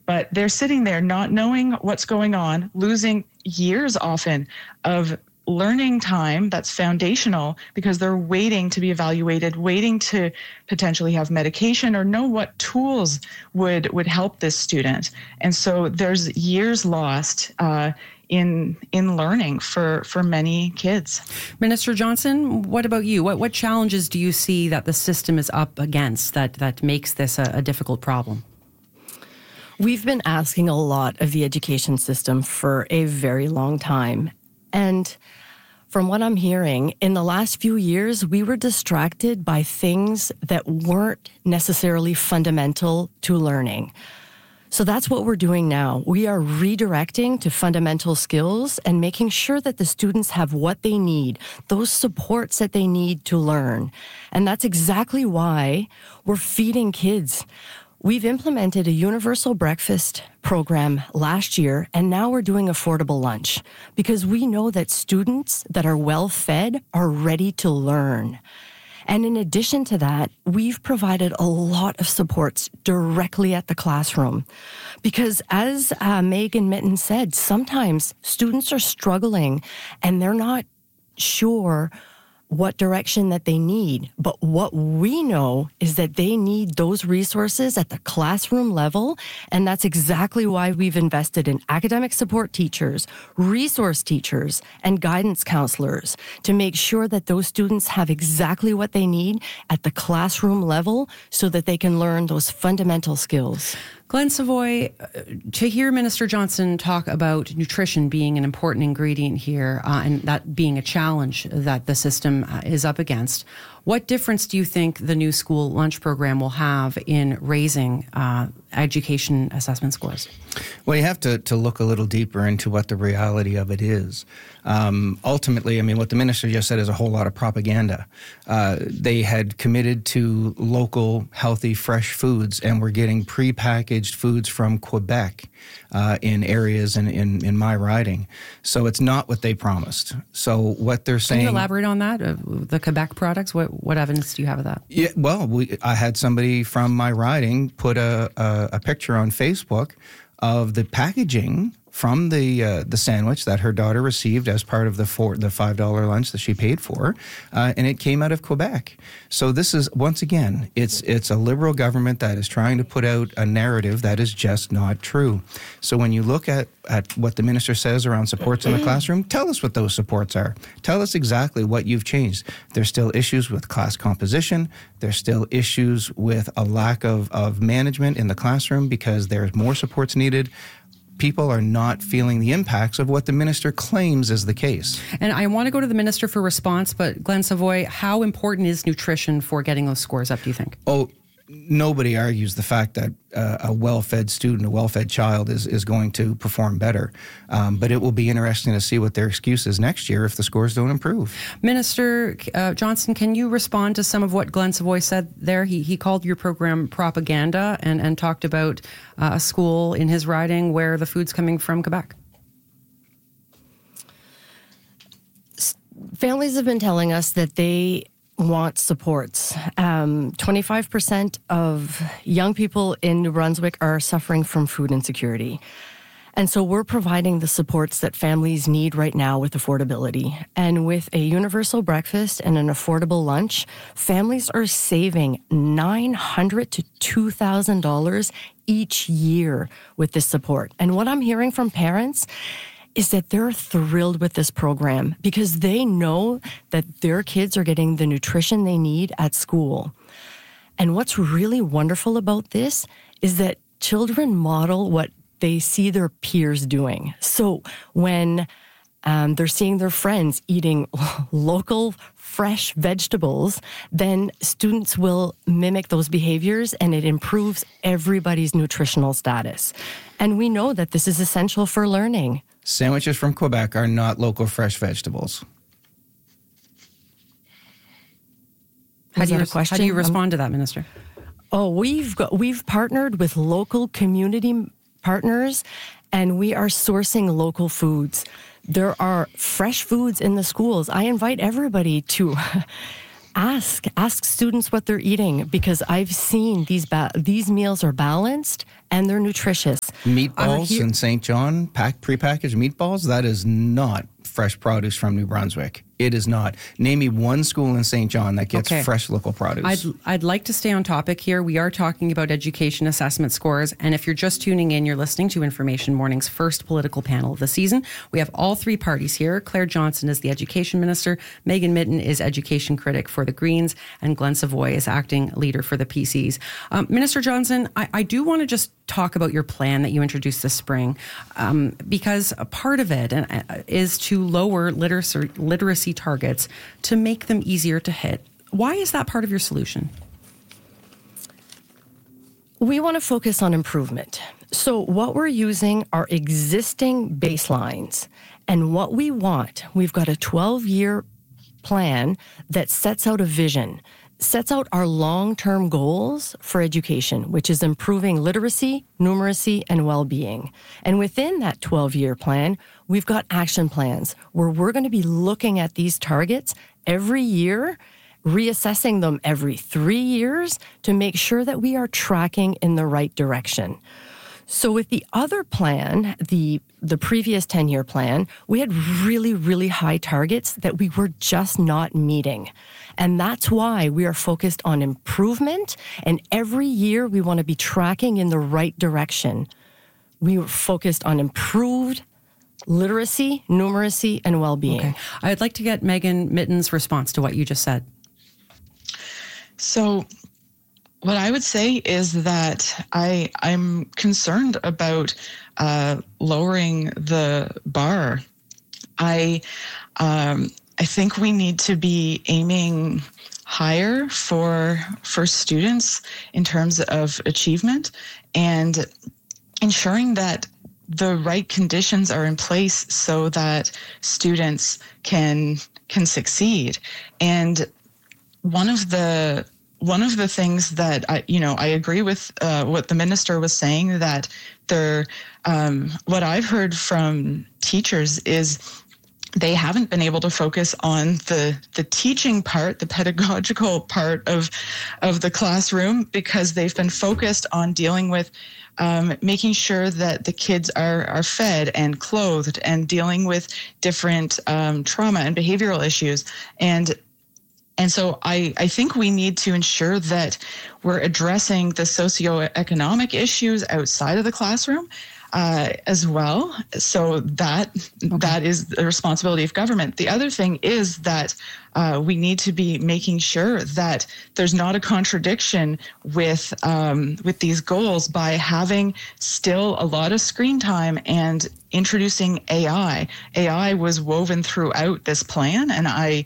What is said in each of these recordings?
but they're sitting there not knowing what's going on, losing years often of learning time that's foundational because they're waiting to be evaluated, waiting to potentially have medication or know what tools would help this student. And so there's years lost in learning for many kids. Minister Johnson, what about you? What challenges do you see that the system is up against that makes this a difficult problem? We've been asking a lot of the education system for a very long time. And from what I'm hearing, in the last few years, we were distracted by things that weren't necessarily fundamental to learning. So that's what we're doing now. We are redirecting to fundamental skills and making sure that the students have what they need, those supports that they need to learn. And that's exactly why we're feeding kids. We've implemented a universal breakfast program last year, and now we're doing affordable lunch because we know that students that are well fed are ready to learn. And in addition to that, we've provided a lot of supports directly at the classroom. Because as Megan Mitten said, sometimes students are struggling and they're not sure what direction that they need. But what we know is that they need those resources at the classroom level. And that's exactly why we've invested in academic support teachers, resource teachers, and guidance counselors to make sure that those students have exactly what they need at the classroom level so that they can learn those fundamental skills. Glen Savoy, to hear Minister Johnson talk about nutrition being an important ingredient here and that being a challenge that the system is up against, what difference do you think the new school lunch program will have in raising education assessment scores? Well, you have to look a little deeper into what the reality of it is. Ultimately, I mean, what the minister just said is a whole lot of propaganda. They had committed to local, healthy, fresh foods, and we're getting prepackaged foods from Quebec in areas in my riding. So it's not what they promised. So what they're saying... Can you elaborate on that? The Quebec products? What evidence do you have of that? Yeah, well, I had somebody from my riding put a picture on Facebook of the packaging from the sandwich that her daughter received as part of the $5 lunch that she paid for, and it came out of Quebec. So this is, once again, it's a Liberal government that is trying to put out a narrative that is just not true. So when you look at what the minister says around supports in the classroom, tell us what those supports are. Tell us exactly what you've changed. There's still issues with class composition. There's still issues with a lack of management in the classroom because there's more supports needed. People are not feeling the impacts of what the minister claims is the case. And I want to go to the minister for response, but Glen Savoy, how important is nutrition for getting those scores up, do you think? Oh, nobody argues the fact that a well-fed student, a well-fed child is going to perform better. But it will be interesting to see what their excuse is next year if the scores don't improve. Minister Johnson, can you respond to some of what Glen Savoy said there? He called your program propaganda and talked about a school in his riding where the food's coming from Quebec. Families have been telling us that they want supports. 25% of young people in New Brunswick are suffering from food insecurity. And so we're providing the supports that families need right now with affordability. And with a universal breakfast and an affordable lunch, families are saving $900 to $2,000 each year with this support. And what I'm hearing from parents is that they're thrilled with this program because they know that their kids are getting the nutrition they need at school. And what's really wonderful about this is that children model what they see their peers doing. So when they're seeing their friends eating local, fresh vegetables, then students will mimic those behaviors and it improves everybody's nutritional status. And we know that this is essential for learning. Sandwiches from Quebec are not local fresh vegetables. How do you respond to that, Minister? Oh, we've partnered with local community partners, and we are sourcing local foods. There are fresh foods in the schools. I invite everybody to ask students what they're eating, because I've seen these meals are balanced and they're nutritious. Meatballs in St. John, prepackaged meatballs, that is not fresh produce from New Brunswick. It is not. Name me one school in St. John that gets fresh local produce. I'd like to stay on topic here. We are talking about education assessment scores. And if you're just tuning in, you're listening to Information Morning's first political panel of the season. We have all three parties here. Claire Johnson is the education minister. Megan Mitton is education critic for the Greens. And Glenn Savoy is acting leader for the PCs. Minister Johnson, I do want to just talk about your plan that you introduced this spring, because a part of it is to lower literacy targets to make them easier to hit. Why is that part of your solution? We want to focus on improvement. So what we're using are existing baselines. And what we want, we've got a 12-year plan that sets out a vision, sets out our long-term goals for education, which is improving literacy, numeracy, and well-being. And within that 12-year plan, we've got action plans where we're going to be looking at these targets every year, reassessing them every 3 years to make sure that we are tracking in the right direction. So with the other plan, the previous 10-year plan, we had really, really high targets that we were just not meeting. And that's why we are focused on improvement. And every year we want to be tracking in the right direction. We were focused on improved literacy, numeracy, and well-being. Okay. I'd like to get Megan Mitton's response to what you just said. So what I would say is that I'm concerned about lowering the bar. I think we need to be aiming higher for students in terms of achievement and ensuring that the right conditions are in place so that students can succeed. And one of the things that I agree with what the minister was saying, that what I've heard from teachers is they haven't been able to focus on the teaching part, the pedagogical part of the classroom, because they've been focused on dealing with making sure that the kids are fed and clothed and dealing with different trauma and behavioral issues. And so I think we need to ensure that we're addressing the socioeconomic issues outside of the classroom as well. So that is the responsibility of government. The other thing is that we need to be making sure that there's not a contradiction with these goals by having still a lot of screen time and introducing AI. AI was woven throughout this plan, and I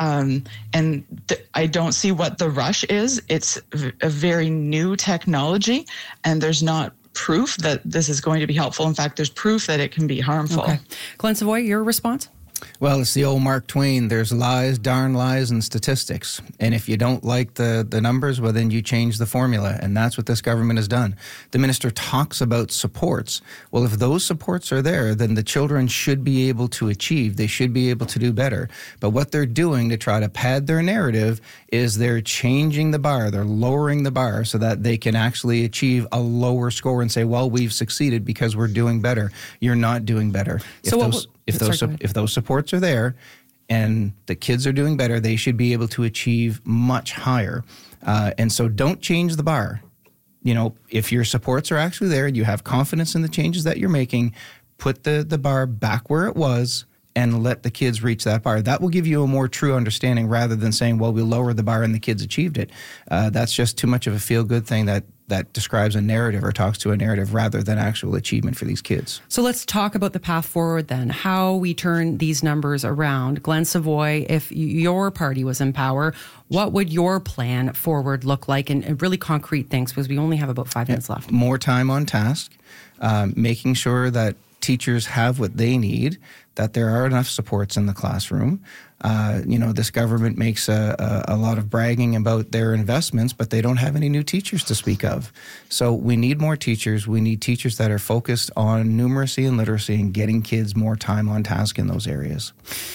don't see what the rush is. It's a very new technology, and there's not proof that this is going to be helpful. In fact, there's proof that it can be harmful. Okay. Glenn Savoy, your response? Well, it's the old Mark Twain. There's lies, darn lies, and statistics. And if you don't like the numbers, well, then you change the formula. And that's what this government has done. The minister talks about supports. Well, if those supports are there, then the children should be able to achieve. They should be able to do better. But what they're doing to try to pad their narrative is they're changing the bar. They're lowering the bar so that they can actually achieve a lower score and say, well, we've succeeded because we're doing better. You're not doing better. If those supports are there and the kids are doing better, they should be able to achieve much higher. And so don't change the bar. If your supports are actually there and you have confidence in the changes that you're making, put the bar back where it was and let the kids reach that bar. That will give you a more true understanding rather than saying, well, we lowered the bar and the kids achieved it. That's just too much of a feel-good thing that describes a narrative or talks to a narrative rather than actual achievement for these kids. So let's talk about the path forward then, how we turn these numbers around. Glenn Savoy, if your party was in power, what would your plan forward look like? And really concrete things, because we only have about 5 minutes left. More time on task, making sure that teachers have what they need, that there are enough supports in the classroom. This government makes a lot of bragging about their investments, but they don't have any new teachers to speak of. So we need more teachers. We need teachers that are focused on numeracy and literacy and getting kids more time on task in those areas.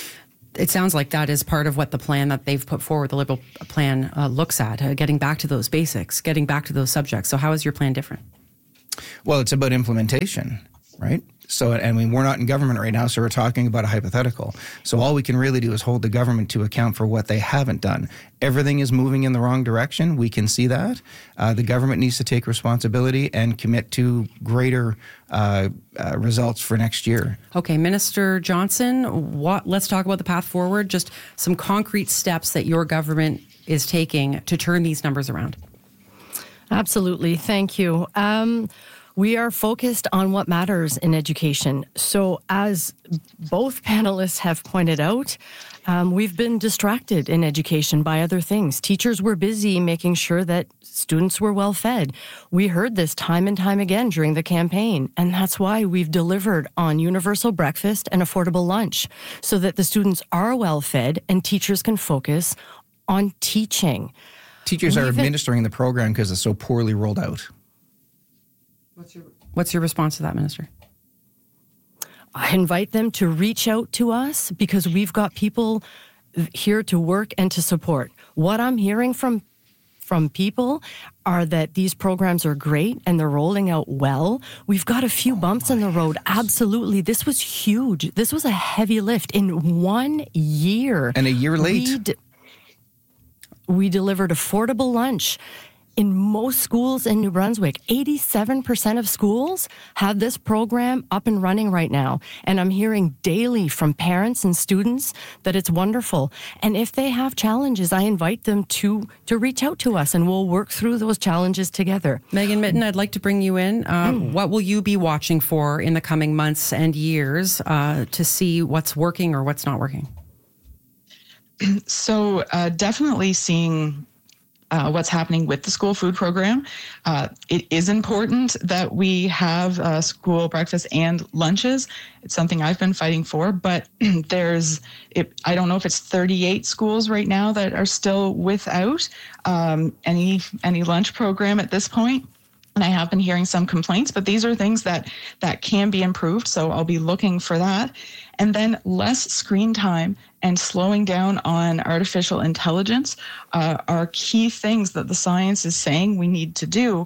it sounds like that is part of what the plan that they've put forward, the Liberal plan, looks at, getting back to those basics, getting back to those subjects. So how is your plan different? Well, it's about implementation, right? So, and we're not in government right now, so we're talking about a hypothetical. So all we can really do is hold the government to account for what they haven't done. Everything is moving in the wrong direction. We can see that. The government needs to take responsibility and commit to greater results for next year. Okay, Minister Johnson, let's talk about the path forward, just some concrete steps that your government is taking to turn these numbers around. Absolutely. Thank you. We are focused on what matters in education. So as both panelists have pointed out, we've been distracted in education by other things. Teachers were busy making sure that students were well fed. We heard this time and time again during the campaign, and that's why we've delivered on universal breakfast and affordable lunch so that the students are well fed and teachers can focus on teaching. Teachers are administering the program because it's so poorly rolled out. What's your response to that, Minister? I invite them to reach out to us because we've got people here to work and to support. What I'm hearing from people are that these programs are great and they're rolling out well. We've got a few bumps in the road. Absolutely. This was huge. This was a heavy lift in 1 year. And a year late. We delivered affordable lunch. In most schools in New Brunswick, 87% of schools have this program up and running right now. And I'm hearing daily from parents and students that it's wonderful. And if they have challenges, I invite them to reach out to us and we'll work through those challenges together. Megan Mitten, I'd like to bring you in. What will you be watching for in the coming months and years to see what's working or what's not working? So definitely seeing what's happening with the school food program. It is important that we have school breakfast and lunches. It's something I've been fighting for, but I don't know if it's 38 schools right now that are still without any lunch program at this point. And I have been hearing some complaints, but these are things that can be improved. So I'll be looking for that. And then less screen time and slowing down on artificial intelligence are key things that the science is saying we need to do.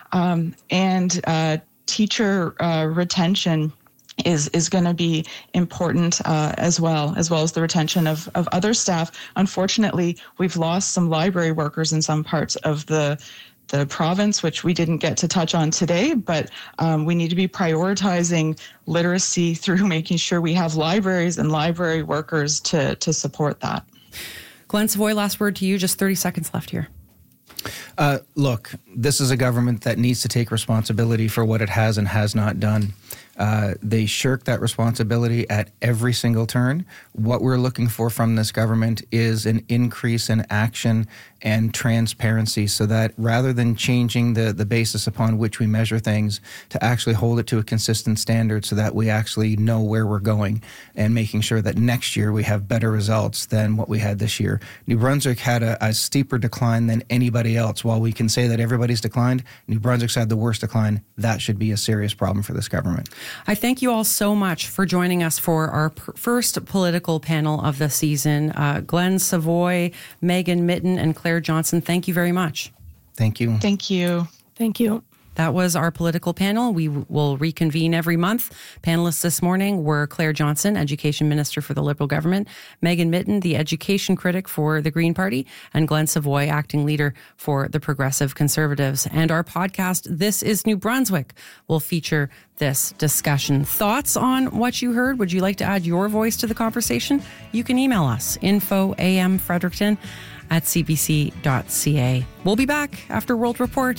And teacher retention is going to be important as well as the retention of other staff. Unfortunately, we've lost some library workers in some parts of the province, which we didn't get to touch on today, but we need to be prioritizing literacy through making sure we have libraries and library workers to support that. Glenn Savoy, last word to you, just 30 seconds left here. Look, this is a government that needs to take responsibility for what it has and has not done. They shirk that responsibility at every single turn. What we're looking for from this government is an increase in action and transparency so that rather than changing the basis upon which we measure things, to actually hold it to a consistent standard so that we actually know where we're going and making sure that next year we have better results than what we had this year. New Brunswick had a steeper decline than anybody else. While we can say that everybody's declined, New Brunswick's had the worst decline. That should be a serious problem for this government. I thank you all so much for joining us for our first political panel of the season. Glenn Savoy, Megan Mitten, and Claire Johnson, thank you very much. Thank you. Thank you. Thank you. That was our political panel. We will reconvene every month. Panelists this morning were Claire Johnson, Education Minister for the Liberal Government, Megan Mitten, the Education Critic for the Green Party, and Glenn Savoy, Acting Leader for the Progressive Conservatives. And our podcast, This is New Brunswick, will feature this discussion. Thoughts on what you heard? Would you like to add your voice to the conversation? You can email us, info.amfrederickton@cbc.ca. We'll be back after World Report.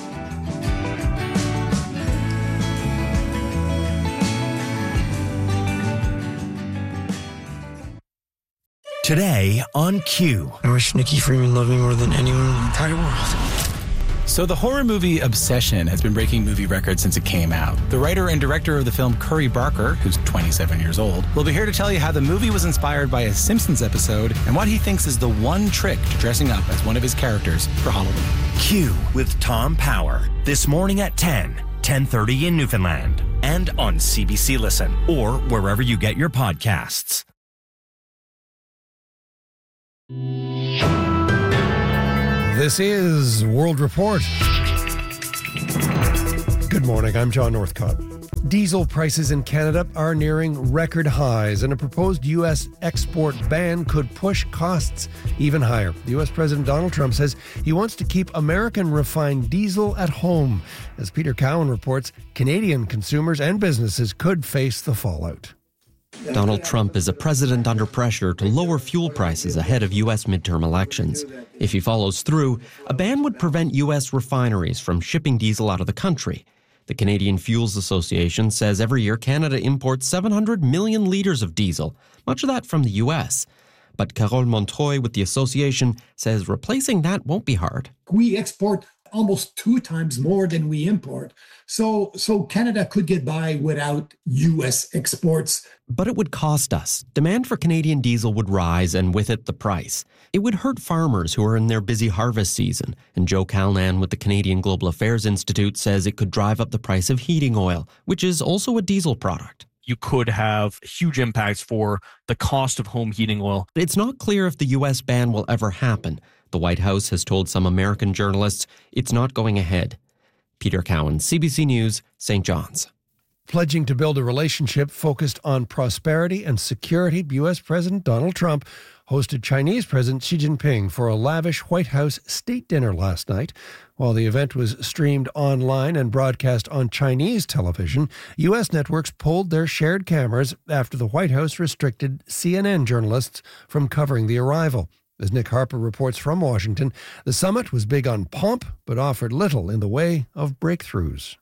Today on Q. I wish Nikki Freeman loved me more than anyone in the entire world. So the horror movie Obsession has been breaking movie records since it came out. The writer and director of the film, Curry Barker, who's 27 years old, will be here to tell you how the movie was inspired by a Simpsons episode and what he thinks is the one trick to dressing up as one of his characters for Halloween. Q with Tom Power. This morning at 10:30 in Newfoundland. And on CBC Listen or wherever you get your podcasts. This is World Report. Good morning, I'm John Northcott. Diesel prices in Canada are nearing record highs, and a proposed U.S. export ban could push costs even higher. The U.S. President Donald Trump says he wants to keep American refined diesel at home. As Peter Cowan reports, Canadian consumers and businesses could face the fallout. Donald Trump is a president under pressure to lower fuel prices ahead of U.S. midterm elections. If he follows through, a ban would prevent U.S. refineries from shipping diesel out of the country. The Canadian Fuels Association says every year Canada imports 700 million litres of diesel, much of that from the U.S. But Carole Montreuil with the association says replacing that won't be hard. We export almost 2 times more than we import. So Canada could get by without U.S. exports. But it would cost us. Demand for Canadian diesel would rise, and with it, the price. It would hurt farmers who are in their busy harvest season. And Joe Calnan with the Canadian Global Affairs Institute says it could drive up the price of heating oil, which is also a diesel product. You could have huge impacts for the cost of home heating oil. It's not clear if the U.S. ban will ever happen. The White House has told some American journalists it's not going ahead. Peter Cowan, CBC News, St. John's. Pledging to build a relationship focused on prosperity and security, U.S. President Donald Trump hosted Chinese President Xi Jinping for a lavish White House state dinner last night. While the event was streamed online and broadcast on Chinese television, U.S. networks pulled their shared cameras after the White House restricted CNN journalists from covering the arrival. As Nick Harper reports from Washington, the summit was big on pomp, but offered little in the way of breakthroughs.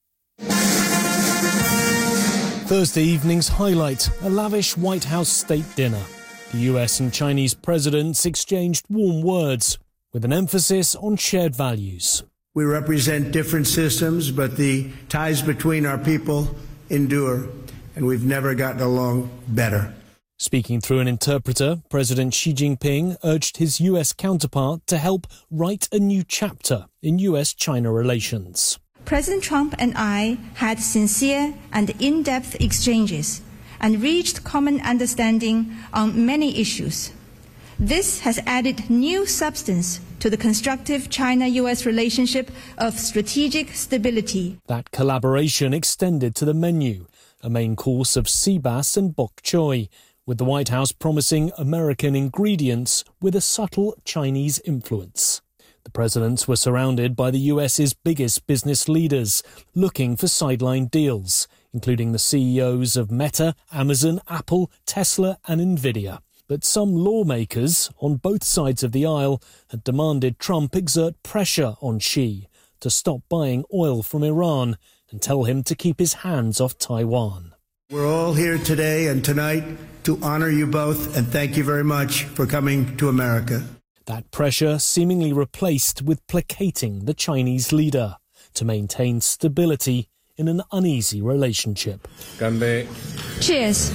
Thursday evening's highlight, a lavish White House state dinner. The US and Chinese presidents exchanged warm words, with an emphasis on shared values. We represent different systems, but the ties between our people endure, and we've never gotten along better. Speaking through an interpreter, President Xi Jinping urged his US counterpart to help write a new chapter in US-China relations. President Trump and I had sincere and in-depth exchanges and reached common understanding on many issues. This has added new substance to the constructive China-US relationship of strategic stability. That collaboration extended to the menu, a main course of sea bass and bok choy, with the White House promising American ingredients with a subtle Chinese influence. The presidents were surrounded by the US's biggest business leaders, looking for sideline deals, including the CEOs of Meta, Amazon, Apple, Tesla and Nvidia. But some lawmakers on both sides of the aisle had demanded Trump exert pressure on Xi to stop buying oil from Iran and tell him to keep his hands off Taiwan. We're all here today and tonight to honor you both and thank you very much for coming to America. That pressure seemingly replaced with placating the Chinese leader to maintain stability in an uneasy relationship. Ganbei. Cheers.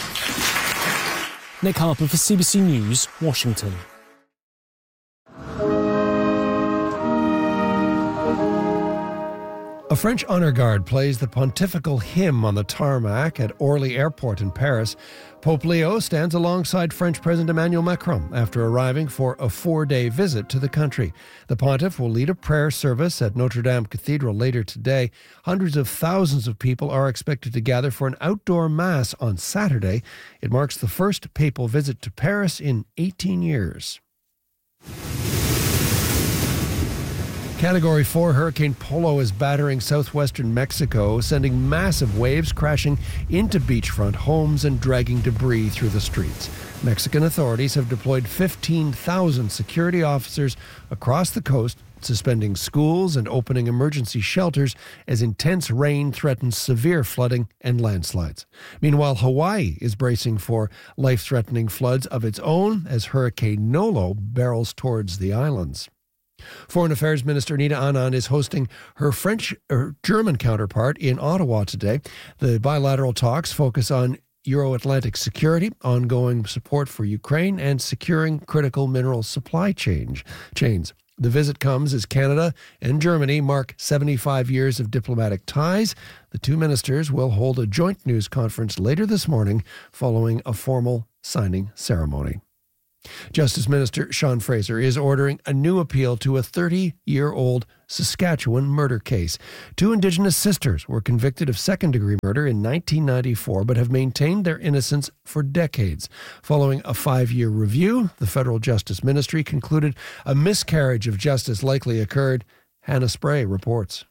Nick Harper for CBC News, Washington. A French honor guard plays the pontifical hymn on the tarmac at Orly Airport in Paris. Pope Leo stands alongside French President Emmanuel Macron after arriving for a 4-day visit to the country. The pontiff will lead a prayer service at Notre Dame Cathedral later today. Hundreds of thousands of people are expected to gather for an outdoor mass on Saturday. It marks the first papal visit to Paris in 18 years. Category 4 Hurricane Polo is battering southwestern Mexico, sending massive waves crashing into beachfront homes and dragging debris through the streets. Mexican authorities have deployed 15,000 security officers across the coast, suspending schools and opening emergency shelters as intense rain threatens severe flooding and landslides. Meanwhile, Hawaii is bracing for life-threatening floods of its own as Hurricane Nolo barrels towards the islands. Foreign Affairs Minister Nina Anand is hosting her German counterpart in Ottawa today. The bilateral talks focus on Euro-Atlantic security, ongoing support for Ukraine, and securing critical mineral supply chains. The visit comes as Canada and Germany mark 75 years of diplomatic ties. The two ministers will hold a joint news conference later this morning following a formal signing ceremony. Justice Minister Sean Fraser is ordering a new appeal to a 30-year-old Saskatchewan murder case. 2 Indigenous sisters were convicted of second-degree murder in 1994 but have maintained their innocence for decades. Following a 5-year review, the Federal Justice Ministry concluded a miscarriage of justice likely occurred. Hannah Spray reports.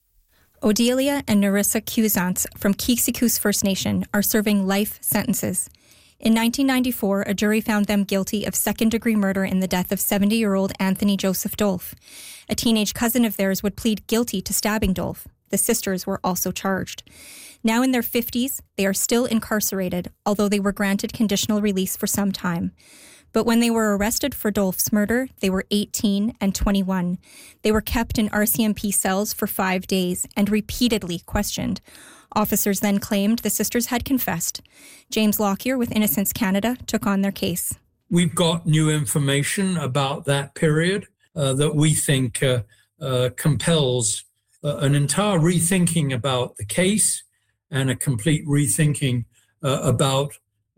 Odelia and Narissa Cusance from Kiksikoos First Nation are serving life sentences. In 1994, a jury found them guilty of second-degree murder in the death of 70-year-old Anthony Joseph Dolph. A teenage cousin of theirs would plead guilty to stabbing Dolph. The sisters were also charged. Now in their 50s, they are still incarcerated, although they were granted conditional release for some time. But when they were arrested for Dolph's murder, they were 18 and 21. They were kept in RCMP cells for 5 days and repeatedly questioned. Officers then claimed the sisters had confessed. James Lockyer with Innocence Canada took on their case. We've got new information about that period that we think compels an entire rethinking about the case and a complete rethinking about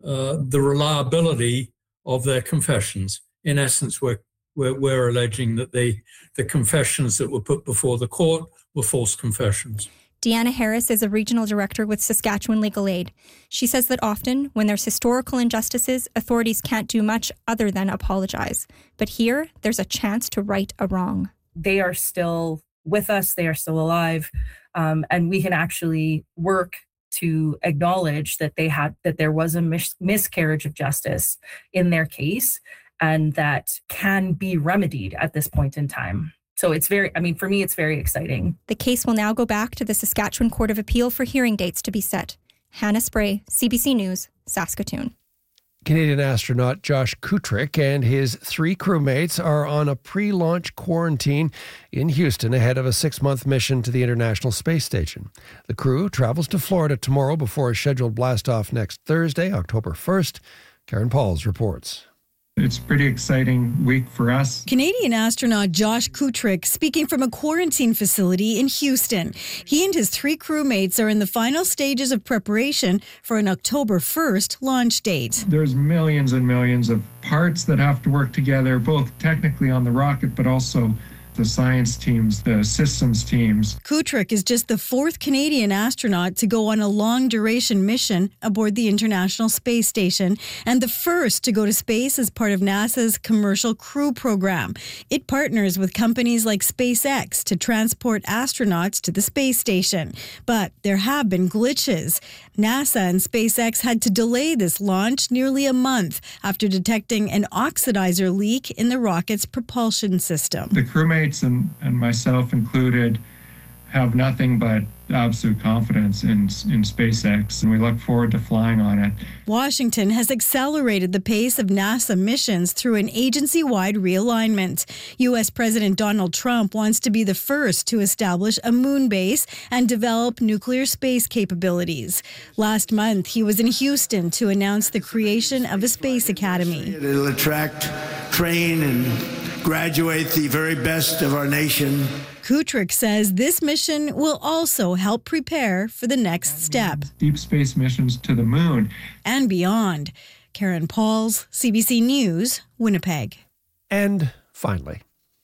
the reliability of their confessions. In essence, we're alleging that the confessions that were put before the court were false confessions. Deanna Harris is a regional director with Saskatchewan Legal Aid. She says that often, when there's historical injustices, authorities can't do much other than apologize. But here, there's a chance to right a wrong. They are still with us, they are still alive, and we can actually work to acknowledge that there was a miscarriage of justice in their case, and that can be remedied at this point in time. So for me, it's very exciting. The case will now go back to the Saskatchewan Court of Appeal for hearing dates to be set. Hannah Spray, CBC News, Saskatoon. Canadian astronaut Josh Kutryk and his 3 crewmates are on a pre-launch quarantine in Houston ahead of a 6-month mission to the International Space Station. The crew travels to Florida tomorrow before a scheduled blast-off next Thursday, October 1st. Karen Pauls reports. It's a pretty exciting week for us. Canadian astronaut Josh Kutryk speaking from a quarantine facility in Houston. He and his 3 crewmates are in the final stages of preparation for an October 1st launch date. There's millions and millions of parts that have to work together, both technically on the rocket, but also the science teams, the systems teams. Kutryk is just the 4th Canadian astronaut to go on a long-duration mission aboard the International Space Station and the first to go to space as part of NASA's Commercial Crew Program. It partners with companies like SpaceX to transport astronauts to the space station. But there have been glitches. NASA and SpaceX had to delay this launch nearly a month after detecting an oxidizer leak in the rocket's propulsion system. The crewmates and myself included have nothing but absolute confidence in SpaceX, and we look forward to flying on it. Washington has accelerated the pace of NASA missions through an agency-wide realignment. U.S. President Donald Trump wants to be the first to establish a moon base and develop nuclear space capabilities. Last month, he was in Houston to announce the creation of a space academy. It'll attract, train, and graduate the very best of our nation. Kutryk says this mission will also help prepare for the next step. Deep space missions to the moon. And beyond. Karen Pauls, CBC News, Winnipeg. And finally.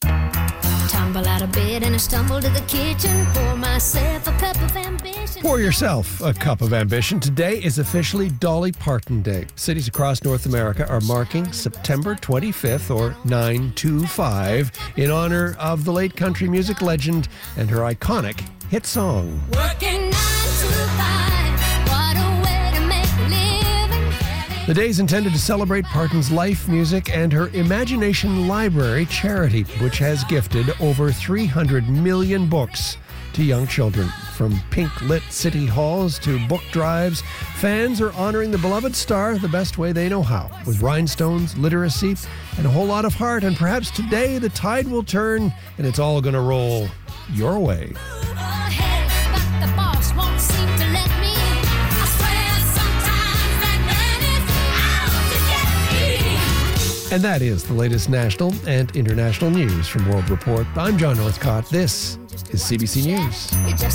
Tumble out of bed and I stumble to the kitchen. Pour myself a cup of ambition. Pour yourself a cup of ambition. Today is officially Dolly Parton Day. Cities across North America are marking September 25th, or 9/25, in honor of the late country music legend and her iconic hit song. Working 9 to 5. What a way to make a living. The day is intended to celebrate Parton's life, music, and her Imagination Library charity, which has gifted over 300 million books to young children. From pink-lit city halls to book drives, fans are honoring the beloved star the best way they know how, with rhinestones, literacy, and a whole lot of heart. And perhaps today the tide will turn and it's all going to roll your way. And that is the latest national and international news from World Report. I'm John Northcott. This is CBC News.